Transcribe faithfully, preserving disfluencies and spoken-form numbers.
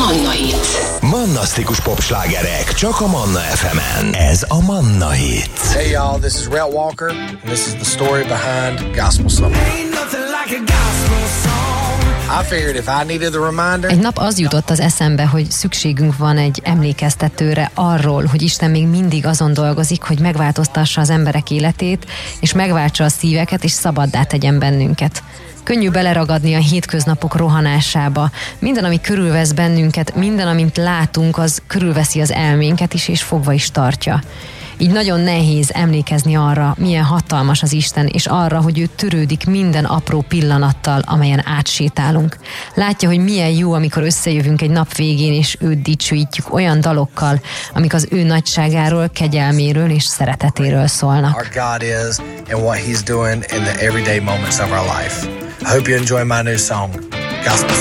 Manna Hit. Mannasztikus popslágerek csak a Manna ef emen. Ez a Manna Hit. Hey y'all, this is Rhett Walker, and this is the story behind Gospel Song. Ain't nothing like a gospel song. I figured if I needed the reminder... Egy nap az jutott az eszembe, hogy szükségünk van egy emlékeztetőre arról, hogy Isten még mindig azon dolgozik, hogy megváltoztassa az emberek életét, és megváltsa a szíveket, és szabaddá tegyen bennünket. Könnyű beleragadni a hétköznapok rohanásába. Minden, ami körülvesz bennünket, minden, amit látunk, az körülveszi az elménket is, és fogva is tartja. Így nagyon nehéz emlékezni arra, milyen hatalmas az Isten, és arra, hogy ő törődik minden apró pillanattal, amelyen átsétálunk. Látja, hogy milyen jó, amikor összejövünk egy nap végén, és őt dicsőítjük olyan dalokkal, amik az ő nagyságáról, kegyelméről és szeretetéről szólnak. Our God is and what He's doing in the everyday moments of our life. I hope you enjoy my new song, Gospel